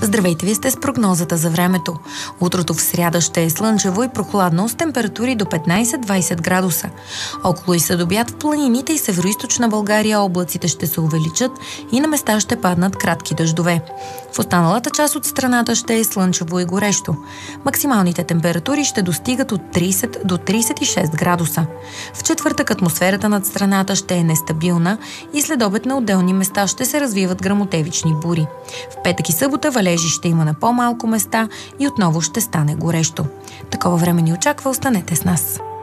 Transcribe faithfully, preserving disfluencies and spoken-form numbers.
Здравейте, вие сте с прогнозата за времето. Утрото в сряда ще е слънчево и прохладно с температури до петнайсет-двайсет градуса. Около и след обяд в планините и североизточна България облаците ще се увеличат и на места ще паднат кратки дъждове. В останалата част от страната ще е слънчево и горещо. Максималните температури ще достигат от трийсет до трийсет и шест градуса. В четвъртък атмосферата над страната ще е нестабилна и след обед на отделни места ще се развиват гръмотевични бури. В петък и събота валежи ще има на по-малко места и отново ще стане горещо. Такова време ни очаква, останете с нас.